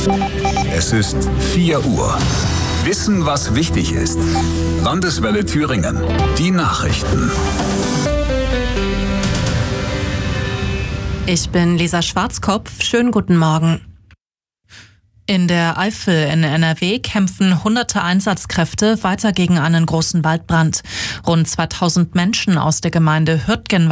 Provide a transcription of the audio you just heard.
Es ist 4 Uhr. Wissen, was wichtig ist. Landeswelle Thüringen. Die Nachrichten. Ich bin Lisa Schwarzkopf. Schönen guten Morgen. In der Eifel in NRW kämpfen hunderte Einsatzkräfte weiter gegen einen großen Waldbrand. Rund 2000 Menschen aus der Gemeinde Hürtgen